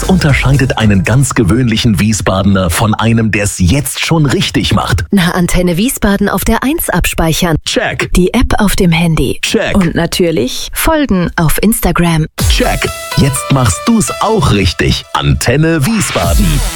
unterscheidet einen ganz gewöhnlichen Wiesbadener von einem, der es jetzt schon richtig macht? Na, Antenne Wiesbaden auf der 1 abspeichern. Check. Die App auf dem Handy. Check. Und natürlich folgen auf Instagram. Check. Jetzt machst du's auch richtig. Antenne Wiesbaden.